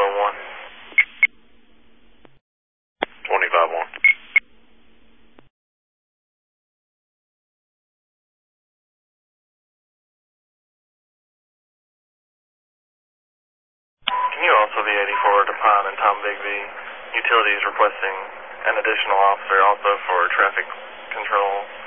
2501. 25-1. Can you also be 84 to Pine and Tom Bigby? Utilities requesting an additional officer also for traffic control.